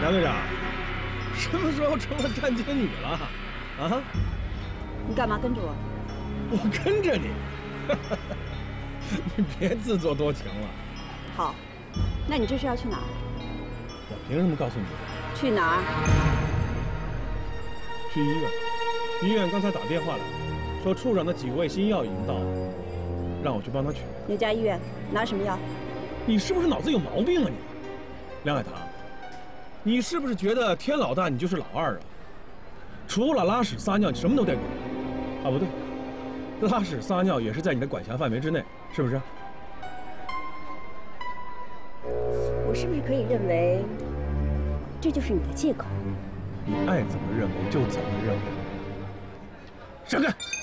梁队长，什么时候成了站街女了？啊？ 你干嘛跟着我？ 我跟着你，你别自作多情了。 好，那你这是要去哪儿？ 我凭什么告诉你？ 去哪儿？ 去医院。医院刚才打电话来，说处长的几味新药已经到了，让我去帮他取。 哪家医院？拿什么药？ 你是不是脑子有毛病啊你？梁海棠，你是不是觉得天老大你就是老二啊？除了拉屎撒尿，你什么都得管。啊，不对，拉屎撒尿也是在你的管辖范围之内，是不是？ 我是不是可以认为，这就是你的借口？ 你爱怎么认为就怎么认为。闪开！